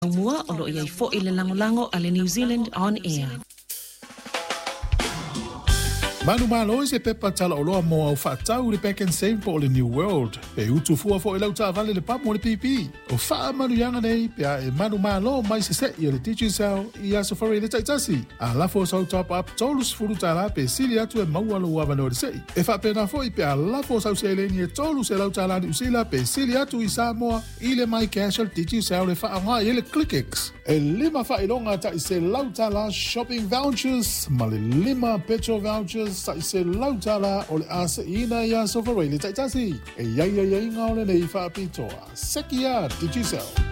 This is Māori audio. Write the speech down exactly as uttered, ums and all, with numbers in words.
Mua o lo iai fo i le lango-lango a le New Zealand On Air. Manu malo se pepa tala o loa mo au whaatau le back and save po le New World. Pe utu fua fo i lau ta vale le pamu le pipi. O wha manu yanga nei, pe a e manu malo mai se se i le teaching cell i a safari le taitasi. A lafo sau top up tolus furu tala pe sili atu e maua lo ua vano le sei. E wha pena fo i pe a lafo sau se le ni e tolus e lau tala ni usila pe sili atu i Samoa i le mai casual teaching cell le wha anga i le ClickX. E lima wha ilonga ta i se lau tala shopping vouchers, ma le lima petrol vouchers, sa i se lautala o le asa ina ia sofa rei le taitasi. E iai iai ngā ole nei whaapitoa. Sekia, Digicel.